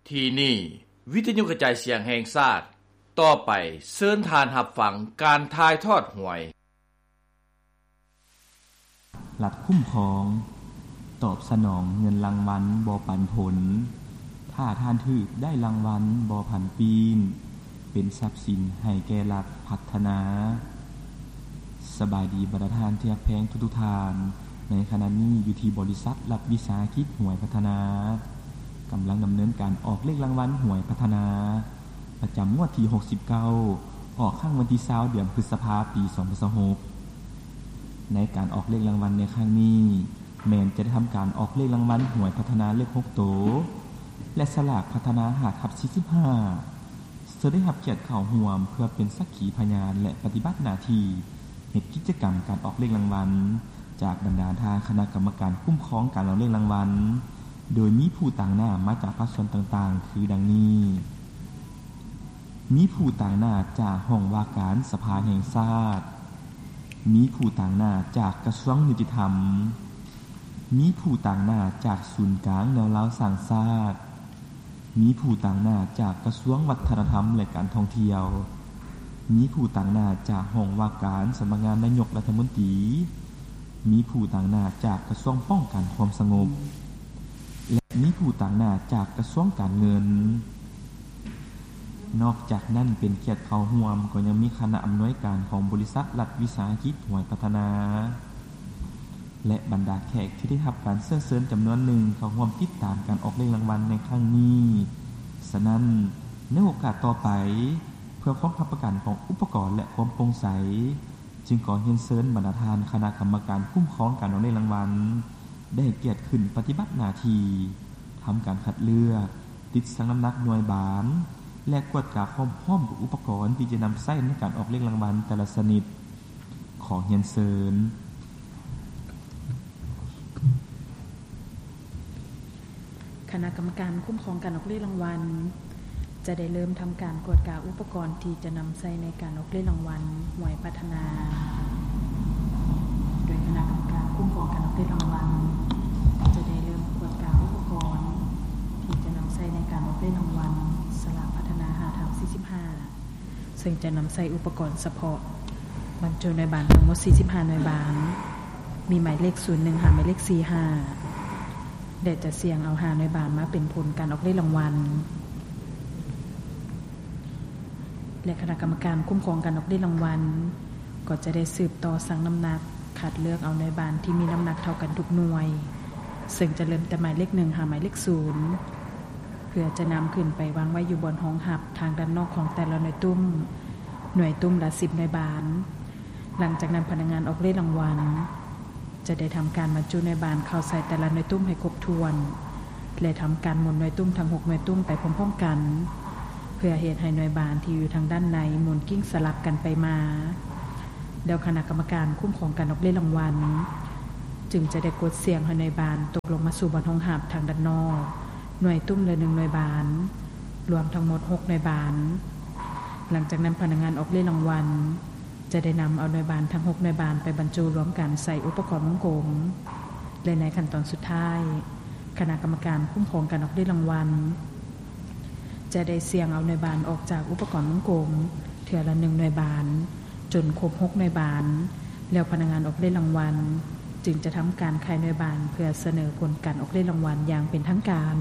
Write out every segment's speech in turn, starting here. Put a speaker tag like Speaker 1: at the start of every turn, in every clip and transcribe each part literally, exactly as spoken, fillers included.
Speaker 1: ที่นี่วิทยุกระจายเสียงแห่งชาติต่อไปเชิญทานรับฟังการถ่ายทอดหวย
Speaker 2: รัฐคุ้มครองตอบสนองเงินรางวัลบ่ปันผลถ้าท่านถูกได้รางวัลบ่ผันปีนเป็นทรัพย์สินให้แก่รัฐพัฒนาสบายดีบรรดาท่านที่รักแพงทุกๆท่านในขณะนี้อยู่ที่บริษัทรัฐวิสาหกิจหวยพัฒนากำลังดำเนินการออกเลขรางวัลหวยพัฒนาประจำงวดที่หกสิบเก้าออกข้างวันที่ยี่สิบเดือนพฤษภาคมปีสองพันยี่สิบหกในการออกเลขรางวัลในครั้งนี้แม้นจะได้ทำการออกเลขรางวัลหวยพัฒนาเลขหกโตและสลากพัฒนาห้าทับสี่สิบห้าจะได้รับเกียรติเข้าร่วมเพื่อเป็นสักขีพยานและปฏิบัติหน้าที่เฮ็ดกิจกรรมการออกเลขรางวัลจากบรรดาทางคณะกรรมการคุ้มครองการออกเลขรางวัลโดยมีผู้ต่างหน้ามาจากภาคส่วนต่างๆคือดังนี้มีผู้ต่างหน้าจากห้องว่าการสภาแห่งชาติมีผู้ต่างหน้าจากกระทรวงยุติธรรมมีผู้ต่างหน้าจากศูนย์กลางแนวราวสร้างชาติมีผู้ต่างหน้าจากกระทรวงวัฒนธรรมและการท่องเที่ยวมีผู้ต่างหน้าจากห้องว่าการสำนักงานนายกรัฐมนตรีมีผู้ต่างหน้าจากกระทรวงป้องกันความสงบและมีผู้ต่างหน้าจากกระทรวงการเงินนอกจากนั้นเป็นเกียรติเข้าร่วมก็ยังมีคณะอำนวยการของบริษัทรัฐวิสาหกิจหวยพัฒนาและบรรดาแขกที่ได้รับการเชิญเชิญจำนวนหนึ่งเข้าร่วมติดตามการออกเลขรางวัลในครั้งนี้ฉะนั้นในโอกาสต่อไปเพื่อความรับประกันของอุปกรณ์และความโปร่งใสจึงขอเรียนเชิญบรรดาท่านคณะกรรมการคุ้มครองการออกเลขรางวัลได้เกียรติขึ้นปฏิบัติหน้าที่ทำการคัดเลือกติดชั่งน้ำหนักหน่วยบานและกวดกาความพร้อมของอุปกรณ์ที่จะนำใช้ในการออกเลขรางวัลแต่ละชนิดขอเรียนเชิญ
Speaker 3: คณะกรรมการคุ้มครองการออกเลขรางวัลจะได้เริ่มทำการกวดกาอุปกรณ์ที่จะนำใช้ในการออกเลขรางวัลหวยพัฒนาโดยคณะกรรมการคุ้มครองการออกเลขรางวัลจะได้เริ่มกวดกาอุปกรณ์ที่จะนำใช้ในการออกเลขรางวัลสลากพัฒนาห้าทับสี่สิบห้าซึ่งจะนำใช้อุปกรณ์เฉพาะบรรจุในบานทั้งหมดสี่สิบห้าหน่วยบานมีหมายเลขศูนย์หนึ่งหาหมายเลขสี่สิบห้าเดี๋ยวจะเสี่ยงเอาหาหน่วยบานมาเป็นผลการออกเลขรางวัลและคณะกรรมการคุ้มครองการออกเลขรางวัลก็จะได้สืบต่อสั่งน้ำหนักคัดเลือกเอาหน่วยบานที่มีน้ำหนักเท่ากันทุกหน่วยซึ่งจะเริ่มแต่หมายเลขหนึ่งหาหมายเลขศูนย์เพื่อจะนำขึ้นไปวางไว้อยู่บนห้องหับทางด้านนอกของแต่ละหน่วยตุ้มหน่วยตุ้มละสิบหน่วยบานหลังจากนั้นพนักงานออกเลขรางวัลจะได้ทำการบรรจุหน่วยบานเข้าใส่แต่ละหน่วยตุ้มให้ครบถ้วนและทำการหมุนหน่วยตุ้มทั้งหกหน่วยตุ้มไปพร้อมๆกันเพื่อเหตุให้หน่วยบานที่อยู่ทางด้านในหมุนกิ้งสลับกันไปมาเดี๋ยวคณะกรรมการคุ้มครองการออกเลขรางวัลจึงจะได้กดเสียงให้หน่วยบานตกลงมาสู่บนห้องหับทางด้านนอกหน่วยตุ้มละหนึ่งหน่วยบานรวมทั้งหมดหกหน่วยบานหลังจากนั้นพนักงานออกเลขรางวัลจะได้นำเอาหน่วยบานทั้งหกหน่วยบานไปบรรจุรวมกันใส่อุปกรณ์วงกลมและในขั้นตอนสุดท้ายคณะกรรมการคุ้มครองการออกเลขรางวัลจะได้เสี่ยงเอาหน่วยบานออกจากอุปกรณ์วงกลมเทื่อละหนึ่งหน่วยบานจนครบหกหน่วยบานแล้วพนักงานออกเลขรางวัลจึงจะทำการขายหน่วยบานเพื่อเสนอผลการออกเลขรางวัลอย่างเป็นทางการ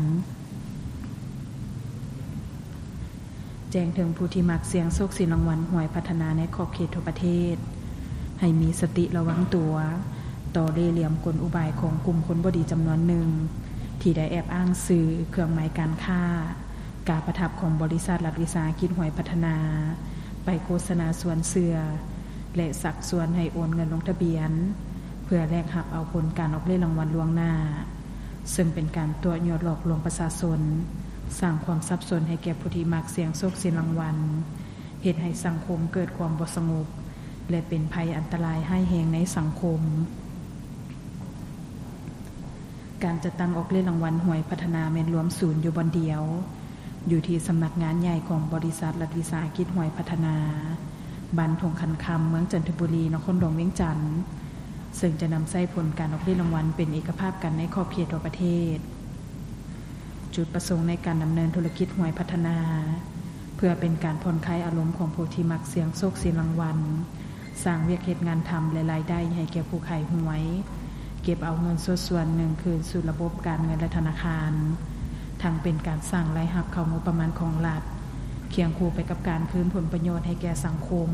Speaker 3: แจ้งถึงผู้ที่มักเสี่ยงโชคสินรางวัลหวยพัฒนาในขอบเขตทั่วประเทศให้มีสติระวังตัวต่อเล่ห์เหลี่ยมกลอุบายของกลุ่มคนบ่ดีจำนวนหนึ่งที่ได้แอบอ้างสื่อเครื่องหมายการค้าการประทับของบริษัทรัฐวิสาหกิจหวยพัฒนาไปโฆษณาส่วนเสือและสักส่วนให้โอนเงินลงทะเบียนเพื่อแลกหับเอาผลการออกเลขรางวัลล่วงหน้าซึ่งเป็นการตัวยอดหลอกลวงประชาชนสร้างความสับสนให้แก่ผู้ที่มักเสี่ยงโชคเสี่ยงรางวัลเหตุให้สังคมเกิดความบ่สงบและเป็นภัยอันตรายให้แรงในสังคมการจัดตั้งออกเลขรางวัลหวยพัฒนาแม่นรวมศูนย์อยู่บนเดียวอยู่ที่สำนักงานใหญ่ของบริษัทรัฐวิสาหกิจหวยพัฒนาบ้านทงคันคำเมืองจันทบุรีนครหลวงเวียงจันทน์ซึ่งจะนำใช้ผลการออกเลขรางวัลเป็นเอกภาพกันในขอบเขตทั่วประเทศจุดประสงค์ในการดำเนินธุรกิจหวยพัฒนาเพื่อเป็นการผ่อนคลายอารมณ์ของผู้ที่มักเสี่ยงโชคเสี่ยงรางวัลสร้างเวียกเฮ็ดงานทำและรายได้ให้แก่ผู้ขายหวยเก็บเอาเงินส่วนหนึ่งคืนสู่ระบบการเงินและธนาคารทั้งเป็นการสร้างรายรับเข้างบประมาณของรัฐเคียงคู่ไปกับการคืนผลประโยชน์ให้แก่สังคม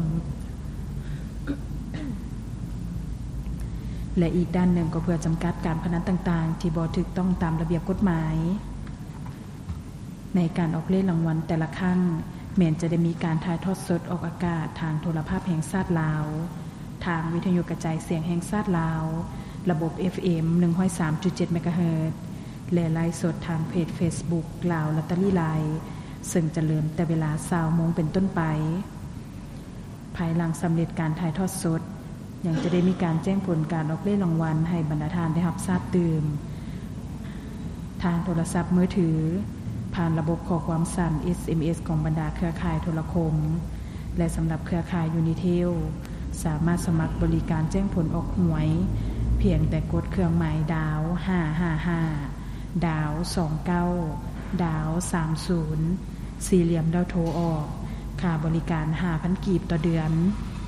Speaker 3: และอีกด้านหนึ่งก็เพื่อจำกัดการพนันต่างๆที่บ่ถูกต้องตามระเบียบกฎหมายในการออกเลขรางวัลแต่ละครั้งแม้นจะได้มีการถ่ายทอดสดออกอากาศทางโทรภาพแห่งชาติลาวทางวิทยุกระจายเสียงแห่งชาติลาวระบบ เอฟ เอ็ม หนึ่งศูนย์สามจุดเจ็ด เมกะเฮิรตซ์และไลฟ์สดทางเพจ Facebook ลาวลอตเตอรี่ไลน์ซึ่งจะเริ่มแต่เวลา ยี่สิบ โมงเป็นต้นไปภายหลังสำเร็จการถ่ายทอดสดยังจะได้มีการแจ้งผลการออกเลขรางวัลให้บรรดาท่านได้รับทราบตื่นทางโทรศัพท์มือถือผ่านระบบข้อความสั้น เอส เอ็ม เอส ของบรรดาเครือข่ายโทรคมและสำหรับเครือข่ายยูนิเทลสามารถสมัครบริการแจ้งผลออกหวยเพียงแต่กดเครื่องหมายดาวห้าห้าห้าดาวสองเก้าดาวสามสิบสี่เหลี่ยมดาวโทรออกค่าบริการ ห้าพัน กีบต่อเดือน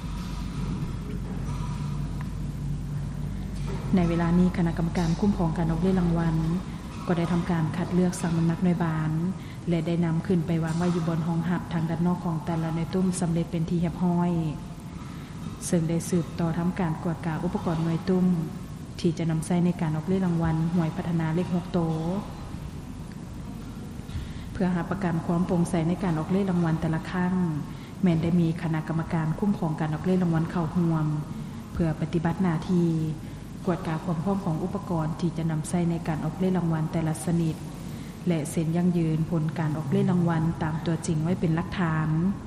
Speaker 3: ในเวลานี้คณะกรรมการคุ้มครองการออกเลขรางวัลก็ได้ทำการคัดเลือกสั่งน้ำหนักหน่วยบานและได้นำขึ้นไปวางไว้อยู่บนห้องหับทางด้านนอกของแต่ละหน่วยตุ้มสำเร็จเป็นที่เรียบร้อยซึ่งได้สืบต่อทำการกวดกาอุปกรณ์หน่วยตุ้มที่จะนำใช้ในการออกเลขรางวัลหวยพัฒนาเลขหกโตเพื่อหาประกันความโปร่งใสในการออกเลขรางวัลแต่ละครั้งแม้ได้มีคณะกรรมการคุ้มครองการออกเลขรางวัลเข้าร่วมเพื่อปฏิบัติหน้าที่กวดกาความพร้อมของอุปกรณ์ที่จะนำใช้ในการออกเลขรางวัลแต่ละชนิดและเซ็นยั่งยืนผลการออกเลขรางวัลตามตัวจริงไว้เป็นหลักฐาน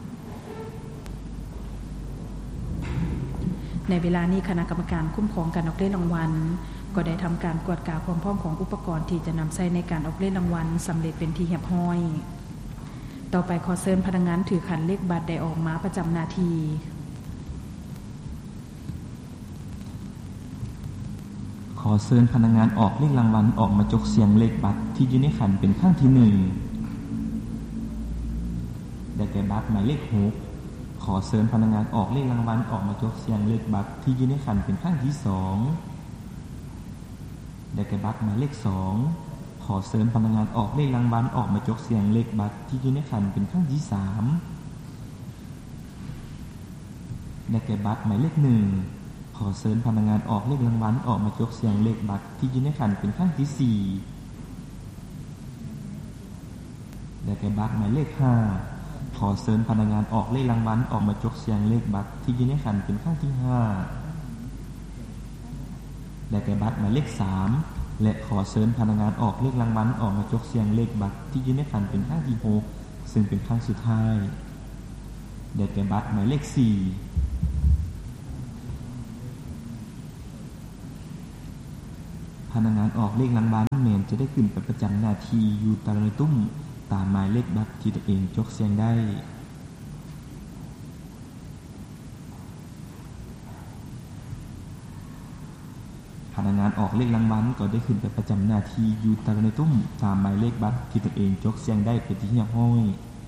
Speaker 3: ในเวลานี้คณะกรรมการคุ้มครองการออกเลขรางวัลก็ได้ทำการกวดกาความพร้อมของอุปกรณ์ที่จะนำใช้ในการออกเลขรางวัลสำเร็จเป็นที่เรียบร้อยต่อไปขอเชิญพนักงานถือขันเลขบัตรได้ออกมาประจำหน้าที่
Speaker 2: ขอเชิญพนักงานออกเลขรางวัลออกมาจกเสียงเลขบัตรที่อยู่ในขันเป็นครั้งที่หนึ่งได้แก่บัตรหมายเลขหกขอเชิญพนักงานออกเลขรางวัลออกมาจกเสียงเลขบัตรที่อยู่ในขันเป็นครั้งที่สองได้แก่บัตรหมายเลขสองขอเชิญพนักงานออกเลขรางวัลออกมาจกเสียงเลขบัตรที่อยู่ในขันเป็นครั้งที่สามได้แก่บัตรหมายเลขหนึ่งขอเชิญพนักงานออกเลขรางวัลออกมาจกเสียงเลขบัตรที่อยู่ในขันเป็นครั้งที่สี่ได้แก่บัตรหมายเลขห้าขอเชิญพนักงานออกเลขรางวัลออกมาจกเสียงเลขบัตรที่อยู่ในขันเป็นครั้งที่ห้าได้แก่บัตรหมายเลขสามและขอเชิญพนักงานออกเลขรางวัลออกมาจกเสียงเลขบัตรที่อยู่ในขันเป็นครั้งที่หกซึ่งเป็นครั้งสุดท้ายได้แก่บัตรหมายเลขสี่พนักงานออกเลขรางวัลแม้นจะได้ขึ้นไปประจำหน้าที่อยู่ตามหน่วยตุ้มตามหมายเลขบัตรที่ตัวเองจกเสียงได้พนักงานออกเลขรางวัลก็ได้ขึ้นไปประจำหน้าที่อยู่ตามหน่วยตุ้มตามหมายเลขบัตรที่ตัวเองจกเสียงได้เป็นที่เรียบร้อย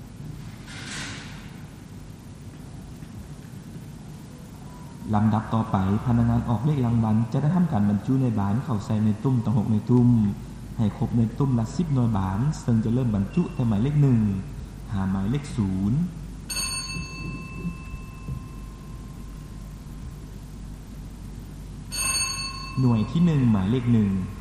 Speaker 2: ลำดับต่อไปพนักงานออกเลขรางวัลจะได้ทำการบรรจุในบานเข้าใส่ในตุ้มต่อหกในตุ้มให้ครบในตุ้มละสิบหน่วยบานซึ่งจะเริ่มบรรจุแต่หมายเลขหนึ่งหาหมายเลขศูนย์หน่วยที่หนึ่งหมายเลขหนึ่ง